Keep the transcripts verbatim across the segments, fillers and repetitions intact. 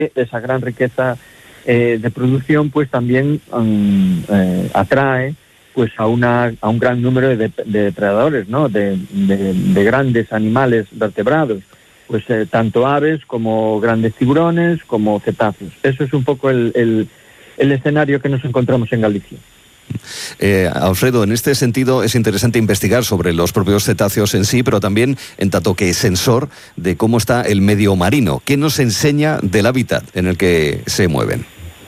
esa gran riqueza eh, de producción pues también um, eh, atrae pues a una a un gran número de, de depredadores, ¿no? De, de, de grandes animales vertebrados, pues eh, tanto aves como grandes tiburones, como cetáceos. Eso es un poco el, el, el escenario que nos encontramos en Galicia. Eh, Alfredo, en este sentido es interesante investigar sobre los propios cetáceos en sí, pero también en tanto que sensor de cómo está el medio marino. ¿Qué nos enseña del hábitat en el que se mueven?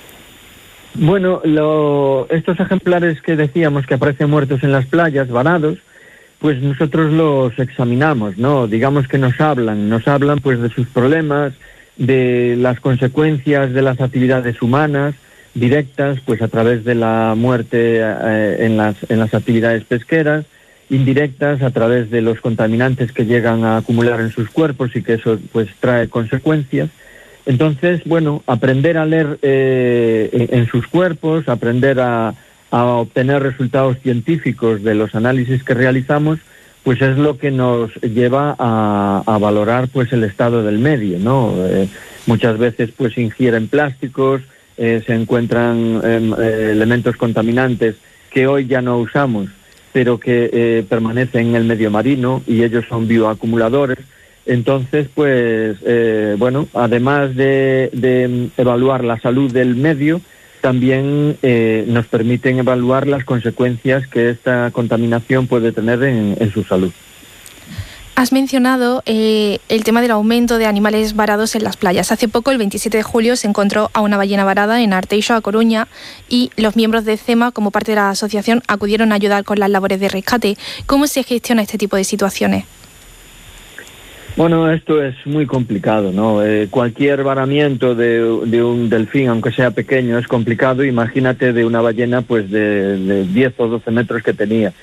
Bueno, lo, estos ejemplares que decíamos que aparecen muertos en las playas, varados, pues nosotros los examinamos, ¿no? Digamos que nos hablan, nos hablan pues de sus problemas, de las consecuencias de las actividades humanas directas, pues a través de la muerte eh, en las en las actividades pesqueras, indirectas a través de los contaminantes que llegan a acumular en sus cuerpos y que eso pues trae consecuencias. Entonces, bueno, aprender a leer eh, en, en sus cuerpos, aprender a, a obtener resultados científicos de los análisis que realizamos, pues es lo que nos lleva a, a valorar pues el estado del medio, ¿no? Eh, muchas veces pues ingieren plásticos, eh, se encuentran eh, elementos contaminantes que hoy ya no usamos, pero que eh, permanecen en el medio marino y ellos son bioacumuladores. Entonces, pues, eh, bueno, además de, de evaluar la salud del medio, también eh, nos permiten evaluar las consecuencias que esta contaminación puede tener en, en su salud. Has mencionado eh, el tema del aumento de animales varados en las playas. Hace poco, el veintisiete de julio, se encontró a una ballena varada en Arteixo, a Coruña, y los miembros de CEMA, como parte de la asociación, acudieron a ayudar con las labores de rescate. ¿Cómo se gestiona este tipo de situaciones? Bueno, esto es muy complicado, ¿no? Eh, cualquier varamiento de, de un delfín, aunque sea pequeño, es complicado. Imagínate de una ballena pues de, de diez o doce metros que tenía.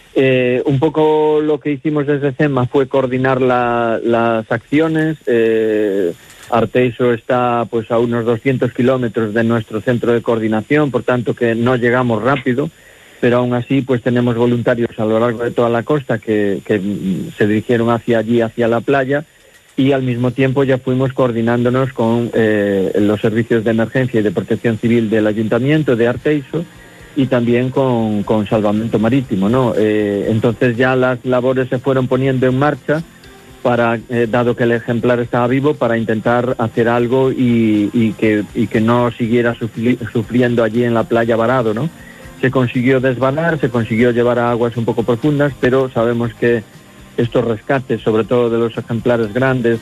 Eh, un poco lo que hicimos desde CEMA fue coordinar la, las acciones. Eh, Arteixo está pues a unos doscientos kilómetros de nuestro centro de coordinación, por tanto que no llegamos rápido, pero aún así pues tenemos voluntarios a lo largo de toda la costa que, que se dirigieron hacia allí, hacia la playa, y al mismo tiempo ya fuimos coordinándonos con eh, los servicios de emergencia y de protección civil del Ayuntamiento de Arteixo y también con, con Salvamento Marítimo, ¿no? Eh, entonces ya las labores se fueron poniendo en marcha para, eh, dado que el ejemplar estaba vivo, para intentar hacer algo y, y, que, y que no siguiera sufri- sufriendo allí en la playa varado, ¿no? Se consiguió desvanar, se consiguió llevar a aguas un poco profundas, pero sabemos que estos rescates, sobre todo de los ejemplares grandes,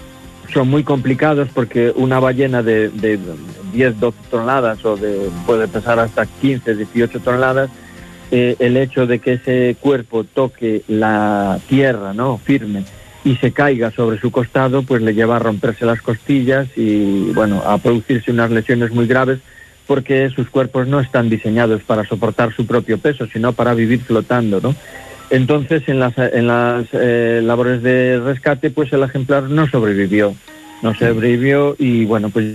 son muy complicados porque una ballena de, de diez, doce toneladas o de, puede pesar hasta quince, dieciocho toneladas, eh, el hecho de que ese cuerpo toque la tierra, ¿no?, firme, y se caiga sobre su costado, pues le lleva a romperse las costillas y, bueno, a producirse unas lesiones muy graves, porque sus cuerpos no están diseñados para soportar su propio peso, sino para vivir flotando, ¿no? Entonces, en las, en las eh, labores de rescate, pues el ejemplar no sobrevivió, no sobrevivió y, bueno, pues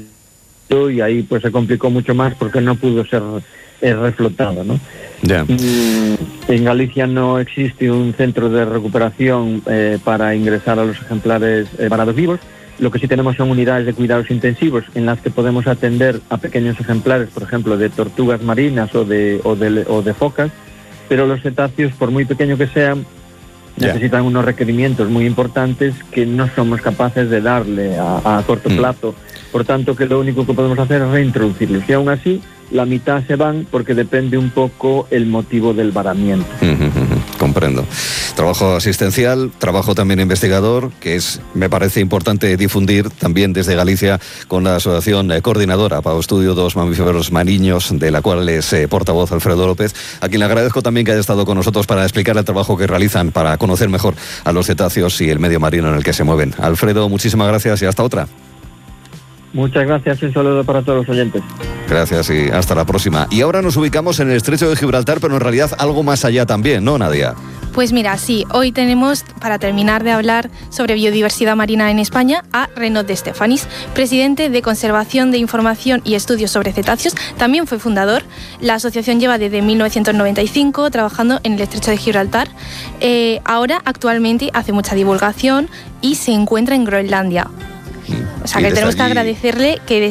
y ahí pues se complicó mucho más porque no pudo ser eh, reflotado, ¿no? Yeah. Y en Galicia no existe un centro de recuperación eh, para ingresar a los ejemplares eh, varados vivos. Lo que sí tenemos son unidades de cuidados intensivos en las que podemos atender a pequeños ejemplares, por ejemplo, de tortugas marinas o de, o de, o de focas, pero los cetáceos, por muy pequeños que sean, yeah, necesitan unos requerimientos muy importantes que no somos capaces de darle a, a corto mm. plazo. Por tanto, que lo único que podemos hacer es reintroducirlos. Y aún así, la mitad se van porque depende un poco el motivo del varamiento. Comprendo. Trabajo asistencial, trabajo también investigador, que es, me parece importante difundir también desde Galicia con la asociación eh, coordinadora para el estudio de los mamíferos marinos, de la cual es eh, portavoz Alfredo López, a quien le agradezco también que haya estado con nosotros para explicar el trabajo que realizan para conocer mejor a los cetáceos y el medio marino en el que se mueven. Alfredo, muchísimas gracias y hasta otra. Muchas gracias y un saludo para todos los oyentes. Gracias y hasta la próxima. Y ahora nos ubicamos en el Estrecho de Gibraltar, pero en realidad algo más allá también, ¿no, Nadia? Pues mira, sí, hoy tenemos, para terminar de hablar sobre biodiversidad marina en España, a Renaud de Stefanis, presidente de Conservación de Información y Estudios sobre Cetáceos. También fue fundador. La asociación lleva desde mil novecientos noventa y cinco trabajando en el Estrecho de Gibraltar. Eh, ahora, actualmente, hace mucha divulgación y se encuentra en Groenlandia. O sea, que tenemos allí que agradecerle que